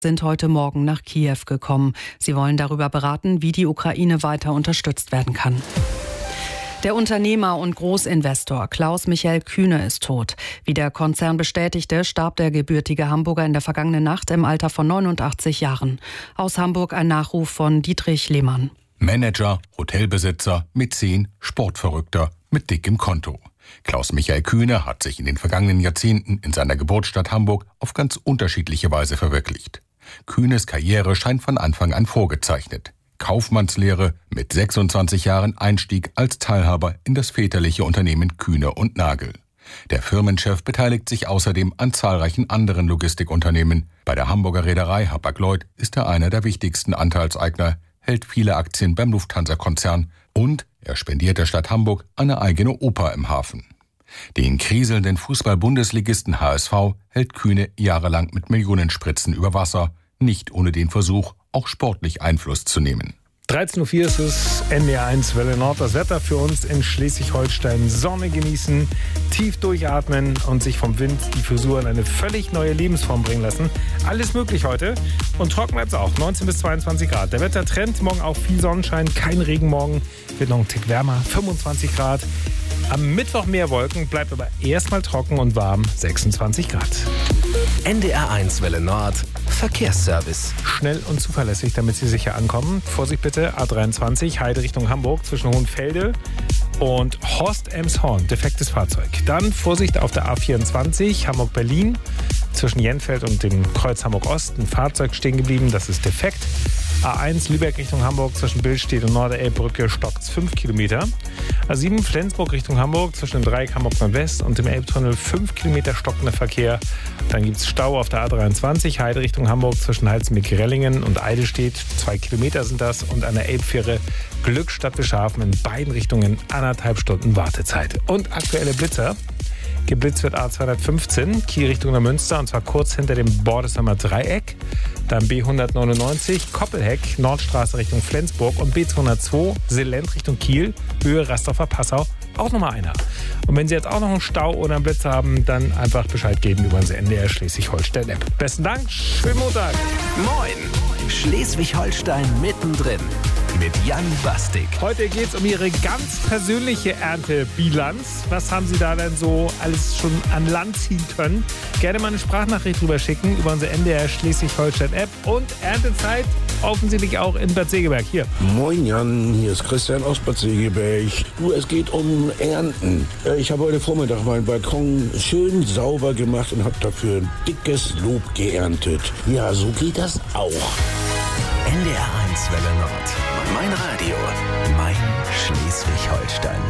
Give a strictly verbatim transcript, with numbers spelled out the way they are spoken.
sind heute Morgen nach Kiew gekommen. Sie wollen darüber beraten, wie die Ukraine weiter unterstützt werden kann. Der Unternehmer und Großinvestor Klaus-Michael Kühne ist tot. Wie der Konzern bestätigte, starb der gebürtige Hamburger in der vergangenen Nacht im Alter von neunundachtzig Jahren. Aus Hamburg ein Nachruf von Dietrich Lehmann. Manager, Hotelbesitzer, Mäzen, Sportverrückter mit dickem Konto. Klaus-Michael Kühne hat sich in den vergangenen Jahrzehnten in seiner Geburtsstadt Hamburg auf ganz unterschiedliche Weise verwirklicht. Kühnes Karriere scheint von Anfang an vorgezeichnet. Kaufmannslehre, mit sechsundzwanzig Jahren Einstieg als Teilhaber in das väterliche Unternehmen Kühne und Nagel. Der Firmenchef beteiligt sich außerdem an zahlreichen anderen Logistikunternehmen. Bei der Hamburger Reederei Hapag-Lloyd ist er einer der wichtigsten Anteilseigner, hält viele Aktien beim Lufthansa-Konzern und er spendiert der Stadt Hamburg eine eigene Oper im Hafen. Den kriselnden Fußball-Bundesligisten H S V hält Kühne jahrelang mit Millionenspritzen über Wasser, nicht ohne den Versuch, auch sportlich Einfluss zu nehmen. dreizehn Uhr vier ist es, N D R eins Welle Nord. Das Wetter für uns in Schleswig-Holstein. Sonne genießen, tief durchatmen und sich vom Wind die Frisur in eine völlig neue Lebensform bringen lassen. Alles möglich heute. Und trocken bleibt es auch. neunzehn bis zweiundzwanzig Grad. Der Wettertrend, morgen auch viel Sonnenschein, kein Regen morgen. Wird noch ein Tick wärmer, fünfundzwanzig Grad. Am Mittwoch mehr Wolken, bleibt aber erstmal trocken und warm, sechsundzwanzig Grad. N D R eins Welle Nord, Verkehrsservice. Schnell und zuverlässig, damit Sie sicher ankommen. Vorsicht bitte, A dreiundzwanzig, Heide Richtung Hamburg zwischen Hohenfelde und Horst-Elmshorn, defektes Fahrzeug. Dann Vorsicht auf der A vierundzwanzig, Hamburg-Berlin, zwischen Jenfeld und dem Kreuz Hamburg-Ost, ein Fahrzeug stehen geblieben, das ist defekt. A eins Lübeck Richtung Hamburg zwischen Billstedt und Norderelbbrücke stockt fünf Kilometer. A sieben Flensburg Richtung Hamburg zwischen dem Dreieck Hamburg Nordwest und dem Elbtunnel fünf Kilometer stockender Verkehr. Dann gibt es Stau auf der A dreiundzwanzig Heide Richtung Hamburg zwischen Halzenbeck-Rellingen und Eidelstedt. Zwei Kilometer sind das und an der Elbfähre Glückstadt Bischhafen in beiden Richtungen anderthalb Stunden Wartezeit. Und aktuelle Blitzer. Geblitzt wird A zweihundertfünfzehn, Kiel Richtung Neumünster, und zwar kurz hinter dem Bordesamer Dreieck. Dann B hundertneunundneunzig, Koppelheck, Nordstraße Richtung Flensburg und B zweihundertzwei, Selent Richtung Kiel, Höhe Rastorfer Passau, auch nochmal einer. Und wenn Sie jetzt auch noch einen Stau oder einen Blitz haben, dann einfach Bescheid geben über unsere N D R Schleswig-Holstein-App. Besten Dank, schönen Montag. Moin, Schleswig-Holstein mittendrin mit Jan Bastik. Heute geht es um Ihre ganz persönliche Erntebilanz. Was haben Sie da denn so alles schon an Land ziehen können? Gerne mal eine Sprachnachricht drüber schicken über unsere N D R Schleswig-Holstein-App. Und Erntezeit offensichtlich auch in Bad Segeberg. Hier. Moin Jan, hier ist Christian aus Bad Segeberg. Du, es geht um Ernten. Ich habe heute Vormittag meinen Balkon schön sauber gemacht und habe dafür ein dickes Lob geerntet. Ja, so geht das auch. N D R eins Welle Nord. Mein Radio, mein Schleswig-Holstein.